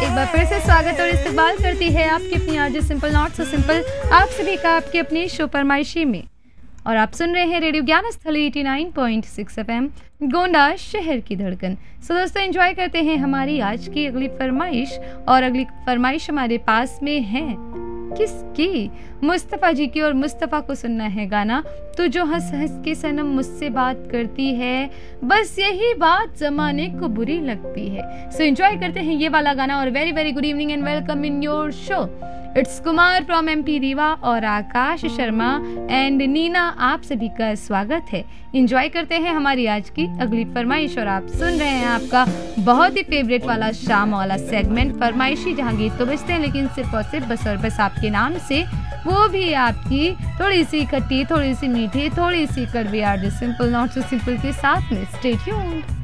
एक बार फिर से स्वागत और इस्तकबाल करती है आपकी अपनी RJ simple not so simple आप सभी का आपके अपने शो फरमाइशी में। और आप सुन रहे हैं रेडियो ज्ञान स्थली 89.6 FM गोंडा शहर की धड़कन। सो दोस्तों एंजॉय करते हैं हमारी आज की अगली फरमाइश। और अगली फरमाइश हमारे पास में है किसकी? मुस्तफ़ा जी की। और मुस्तफ़ा को सुनना है गाना तू जो हंस हंस के सनम मुझसे बात करती है, बस यही बात जमाने को बुरी लगती है। सो एंजॉय करते हैं ये वाला गाना। और very very good evening and welcome in your show. It's Kumar from MP Rewa और आकाश शर्मा एंड नीना, आप सभी का स्वागत है। एंजॉय करते हैं हमारी आज की अगली फरमाइश। और आप सुन रहे हैं आपका बहुत ही फेवरेट वाला शाम वाला सेगमेंट फरमाइशी, जहां गीत तो बजते हैं लेकिन सिर्फ और सिर्फ बस और बस आपके नाम से, वो भी आपकी थोड़ी सी खट्टी, थोड़ी सी मीठी, थोड़ी सी कड़वी RJ simple not so simple के साथ में। Stay tuned.